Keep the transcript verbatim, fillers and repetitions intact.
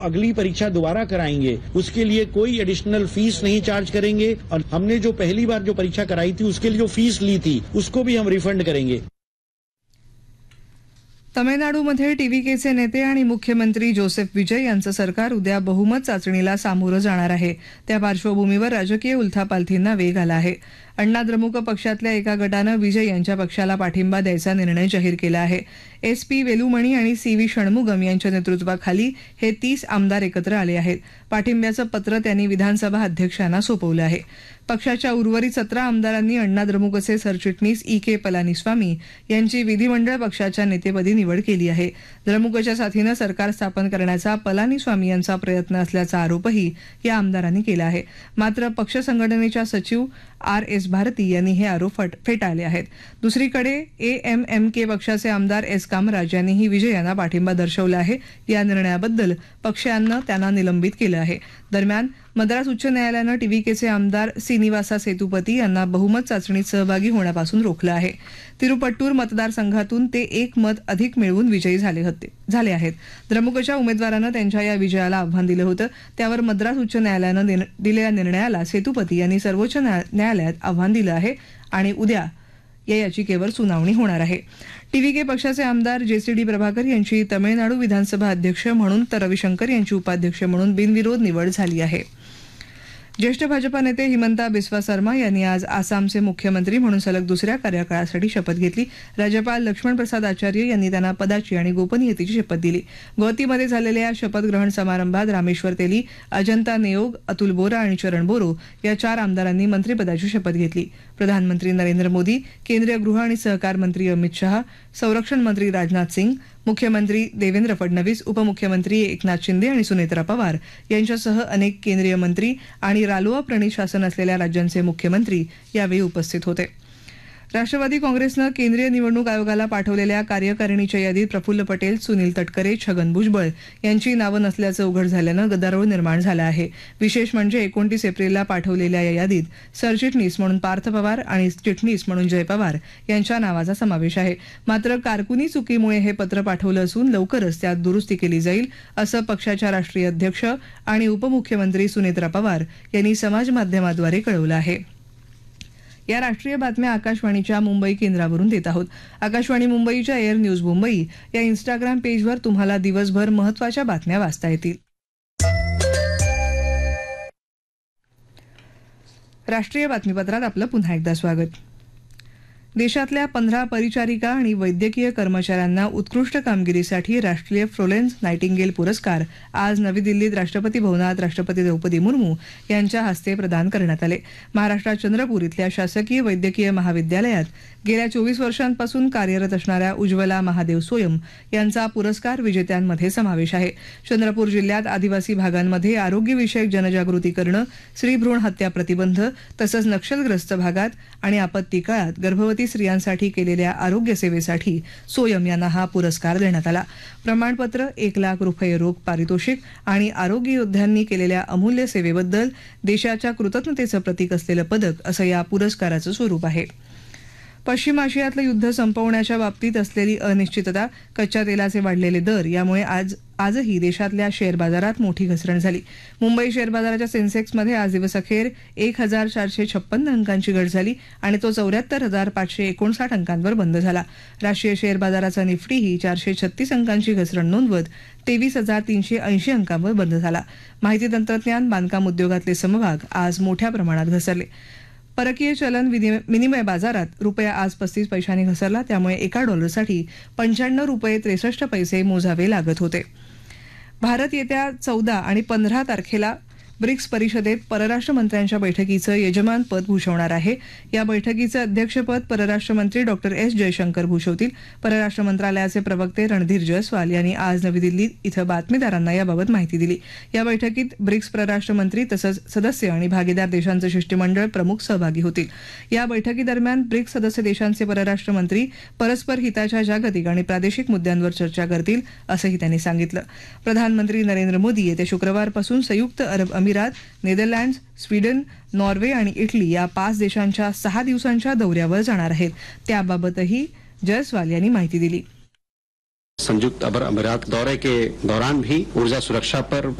अगली परीक्षा दोबारा कराएंगे, उसके लिए कोई एडिशनल फीस नहीं चार्ज करेंगे और हमने जो पहली बार जो परीक्षा कराई थी उसके लिए जो फीस ली थी उसको भी हम रिफंड करेंगे। तमिळनाडूमध्ये टीव्हीकेचे नेते आणि मुख्यमंत्री जोसेफ विजय यांचं सरकार उद्या बहुमत चाचणीला सामोरं जाणार आहे। त्या पार्श्वभूमीवर राजकीय उलथापालथींना वेग आला आहे। अण्णा द्रमुक पक्षातल्या एका गटानं विजय यांच्या पक्षाला पाठिंबा द्यायचा निर्णय जाहीर केला आहे। एस पी वेलुमणी आणि सी व्ही षणमुगम यांच्या नेतृत्वाखाली हे तीस आमदार एकत्र आले आहेत। पाठिंब्याचं पत्र त्यांनी विधानसभा अध्यक्षांना सोपवलं आहे। पक्षाच्या उर्वरित सतरा आमदारांनी अण्णा द्रमुकचे सरचिटणीस ई के पलानीस्वामी यांची विधिमंडळ पक्षाच्या नेतेपदी निवड केली आहे। द्रमुकच्या साथीनं सरकार स्थापन करण्याचा पलानीस्वामी यांचा प्रयत्न असल्याचा आरोपही या आमदारांनी केला आहे। मात्र पक्ष संघटनेच्या सचिव आर एस भारती यांनी हे आरोप फेटाळले आहेत। दुसरीकडे ए एम एम के पक्षाचे आमदार एस कामराज यांनीही विजय यांना पाठिंबा दर्शवला आहे। या निर्णयाबद्दल पक्षानं त्यांना निलंबित केलं आहे। दरम्यान मद्रास उच्च न्यायालयानं टीव्हीकेचे आमदार श्रीनिवासा सेतुपती यांना बहुमत चाचणीत सहभागी होण्यापासून रोखलं आहे। तिरुपट्टूर मतदारसंघातून ते एक मत अधिक मिळवून विजयी झाले होते झाले आहेत। द्रमुकच्या उमेदवारानं त्यांच्या या विजयाला आव्हान दिलं होतं, त्यावर मद्रास उच्च न्यायालयानं दिलेल्या निर्णयाला सेतुपती यांनी सर्वोच्च न्यायालयात आव्हान दिलं आहे आणि उद्या या याचिकेवर सुनावणी होणार आहे। टीव्हीके पक्षाचे आमदार जेसीडी प्रभाकर यांची तमिळनाडू विधानसभा अध्यक्ष म्हणून तर रविशंकर यांची उपाध्यक्ष म्हणून बिनविरोध निवड झाली आहे। ज्येष्ठ भाजपा नेते हिमंता बिस्वा शर्मा यांनी आज आसामचे मुख्यमंत्री म्हणून सलग दुसऱ्या कार्यकाळासाठी शपथ घेतली। राज्यपाल लक्ष्मण प्रसाद आचार्य यांनी त्यांना पदाची आणि गोपनीयतेची शपथ दिली। गुवाहाटीमध्ये झालेल्या या शपथ ग्रहण समारंभात रामेश्वर तेली, अजंता नेओग, अतुल बोरा आणि चरण बोरो या चार आमदारांनी मंत्रिपदाची शपथ घेतली। प्रधानमंत्री नरेंद्र मोदी, केंद्रीय गृह आणि सहकार मंत्री अमित शहा, संरक्षण मंत्री राजनाथ सिंग, मुख्यमंत्री देवेंद्र फडणवीस, उपमुख्यमंत्री एकनाथ शिंदे आणि सुनेत्रा पवार यांच्यासह अनेक केंद्रीय मंत्री आणि रालोआ प्रणीत शासन असलेल्या राज्यांचे मुख्यमंत्री यावेळी उपस्थित होते। राष्ट्रवादी काँग्रेसनं केंद्रीय निवडणूक आयोगाला पाठवलेल्या कार्यकारिणीच्या यादीत प्रफुल्ल पटेल, सुनील तटकरे, छगन भुजबळ यांची नावं नसल्याचं उघड झाल्यानं गदारोळ निर्माण झाला आहे। विशेष म्हणजे एकोणतीस एप्रिलला पाठवलेल्या या यादीत सरचिटणीस म्हणून पार्थ पवार आणि चिटणीस म्हणून जय पवार यांच्या नावाचा समावेश आहे। मात्र कारकुनी चुकीमुळे हे पत्र पाठवलं असून लवकरच त्यात दुरुस्ती केली जाईल असं पक्षाच्या राष्ट्रीय अध्यक्ष आणि उपमुख्यमंत्री सुनेत्रा पवार यांनी समाजमाध्यमाद्वारे कळवलं आहे। या राष्ट्रीय बातम्या आकाशवाणीच्या मुंबई केंद्रावरून देत आहोत। आकाशवाणी मुंबईच्या एअर न्यूज मुंबई या इंस्टाग्राम पेजवर तुम्हाला दिवसभर महत्त्वाच्या बातम्या वाचता येतील। राष्ट्रीय बातमीपत्रात आपलं पुन्हा एकदा स्वागत। देशातल्या पंधरा परिचारिका आणि वैद्यकीय कर्मचाऱ्यांना उत्कृष्ट कामगिरीसाठी राष्ट्रीय फ्लोरेन्स नायटिंगेल पुरस्कार आज नवी दिल्लीत राष्ट्रपती भवनात राष्ट्रपती द्रौपदी मुर्मू यांच्या हस्ते प्रदान करण्यात आले। महाराष्ट्रात चंद्रपूर इथल्या शासकीय वैद्यकीय महाविद्यालयात गेल्या चोवीस वर्षांपासून कार्यरत असणाऱ्या उज्ज्वला महादेव सोयम यांचा पुरस्कार विजेत्यांमध्ये समावेश आहे। चंद्रपूर जिल्ह्यात आदिवासी भागांमध्ये आरोग्यविषयक जनजागृती करणं, स्त्री भ्रूण हत्या प्रतिबंध तसंच नक्षलग्रस्त भागात आणि आपत्ती काळात गर्भवती स्त्रियांसाठी केलेल्या आरोग्य सेवेसाठी सोयम यांना हा पुरस्कार देण्यात आला। प्रमाणपत्र, एक लाख रुपये रोख पारितोषिक आणि आरोग्य योद्ध्यांनी केलेल्या अमूल्य सेवेबद्दल देशाच्या कृतज्ञतेचं प्रतीक असलेलं पदक असं या पुरस्काराचं स्वरूप आहे। पश्चिम आशियातलं युद्ध संपवण्याच्या बाबतीत असलेली अनिश्चितता, कच्च्या तेलाचे वाढलेले दर यामुळे आज आजही देशातल्या शेअर बाजारात मोठी घसरण झाली। मुंबई शेअर बाजाराच्या सेन्सेक्समध्ये आज दिवसअखेर एक हजार चारशे छप्पन्न अंकांची घट झाली आणि तो चौऱ्याहत्तर हजार पाचशे एकोणसाठ अंकांवर बंद झाला। राष्ट्रीय शेअर बाजाराचा निफ्टीही चारशे छत्तीस अंकांची घसरण नोंदवत तेवीस हजार तीनशे ऐंशी अंकांवर बंद झाला। माहिती तंत्रज्ञान, बांधकाम उद्योगातले समभाग आज मोठ्या प्रमाणात घसरले। परकीय चलन विनिमय बाजारात रुपया आज पस्तीस पैशांनी घसरला, त्यामुळे एका डॉलरसाठी पंच्याण्णव रुपये त्रेसष्ट पैसे मोजावे लागत होते। भारत येत्या चौदा आणि पंधरा तारखेला ब्रिक्स परिषदेत परराष्ट्र मंत्र्यांच्या बैठकीचं यजमानपद भूषवणार आहे। या बैठकीचं अध्यक्षपद परराष्ट्र मंत्री डॉक्टर एस जयशंकर भूषवतील। परराष्ट्र मंत्रालयाचे प्रवक्ते रणधीर जयस्वाल यांनी आज नवी दिल्लीत इथं बातमीदारांना याबाबत माहिती दिली। या बैठकीत ब्रिक्स परराष्ट्र मंत्री तसंच सदस्य आणि भागीदार देशांचं शिष्टमंडळ प्रमुख सहभागी होतील। या बैठकीदरम्यान ब्रिक्स सदस्य देशांचे परराष्ट्र मंत्री परस्पर हिताच्या जागतिक आणि प्रादेशिक मुद्द्यांवर चर्चा करतील असंही त्यांनी सांगितलं। प्रधानमंत्री नरेंद्र मोदी येत्या शुक्रवारपासून संयुक्त अरब अमिरात, नेदरलँड्स, स्वीडन, नॉर्वे आणि इटली या पाच देशांच्या सहा दिवसांच्या दौऱ्यावर जाणार आहेत। त्याबाबतही जयस्वाल यांनी माहिती दिली। संयुक्त अरब अमीरात दौरे के दौरान भी ऊर्जा सुरक्षा पर